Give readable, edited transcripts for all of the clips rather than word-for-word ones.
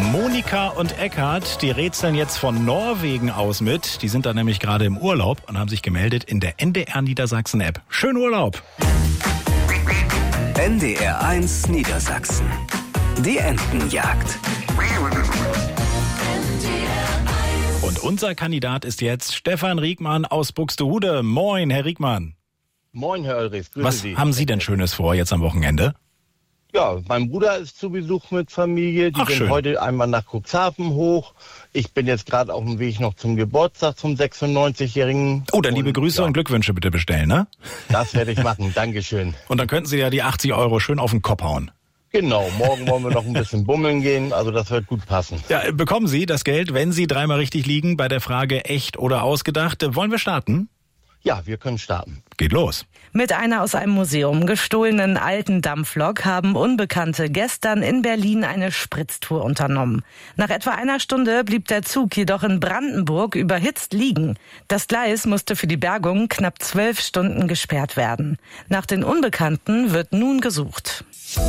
Monika und Eckhard, die rätseln jetzt von Norwegen aus mit. Die sind da nämlich gerade im Urlaub und haben sich gemeldet in der NDR Niedersachsen App. Schönen Urlaub! NDR 1 Niedersachsen. Die Entenjagd. Und unser Kandidat ist jetzt Stefan Riegmann aus Buxtehude. Moin, Herr Riegmann. Moin, Herr Ulrich. Was haben Sie denn Schönes vor jetzt am Wochenende? Ja, mein Bruder ist zu Besuch mit Familie. Die sind schön. heute einmal nach Cuxhaven hoch. Ich bin jetzt gerade auf dem Weg noch zum Geburtstag zum 96-Jährigen. Oh, dann liebe Grüße und Glückwünsche bitte bestellen, ne? Das werde ich machen. Dankeschön. Und dann könnten Sie ja die 80 € schön auf den Kopf hauen. Genau, morgen wollen wir noch ein bisschen bummeln gehen. Also das wird gut passen. Ja, bekommen Sie das Geld, wenn Sie dreimal richtig liegen bei der Frage echt oder ausgedacht. Wollen wir starten? Ja, wir können starten. Geht los. Mit einer aus einem Museum gestohlenen alten Dampflok haben Unbekannte gestern in Berlin eine Spritztour unternommen. Nach etwa einer Stunde blieb der Zug jedoch in Brandenburg überhitzt liegen. Das Gleis musste für die Bergung knapp 12 Stunden gesperrt werden. Nach den Unbekannten wird nun gesucht.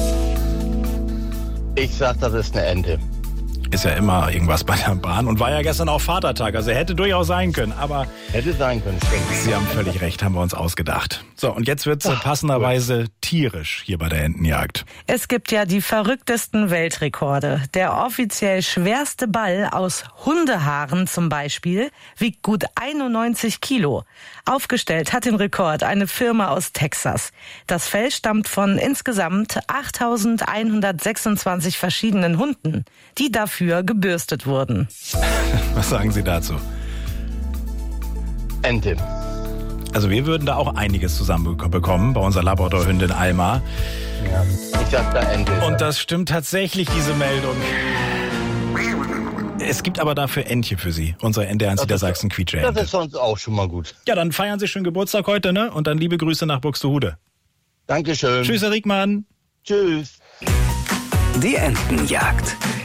Ich sag, das ist eine Ente. Ist ja immer irgendwas bei der Bahn und war ja gestern auch Vatertag, also hätte durchaus sein können, aber Hätte sein können, stimmt. Sie haben völlig recht, haben wir uns ausgedacht. So, und jetzt wird's passenderweise tierisch hier bei der Entenjagd. Es gibt ja die verrücktesten Weltrekorde. Der offiziell schwerste Ball aus Hundehaaren zum Beispiel wiegt gut 91 Kilo. Aufgestellt hat den Rekord eine Firma aus Texas. Das Fell stammt von insgesamt 8.126 verschiedenen Hunden, die dafür gebürstet wurden. Was sagen Sie dazu? Ente. Also wir würden da auch einiges zusammenbekommen bei unserer Labrador-Hündin Alma. Ja. Ich sag da Ente. Und das stimmt tatsächlich, diese Meldung. Es gibt aber dafür Entche für Sie, unsere NDR Niedersachsen Quietsche-Ente. Das ist sonst auch schon mal gut. Ja, dann feiern Sie schön Geburtstag heute, ne? Und dann liebe Grüße nach Buxtehude. Dankeschön. Tschüss, Herr Riegmann. Tschüss. Die Entenjagd.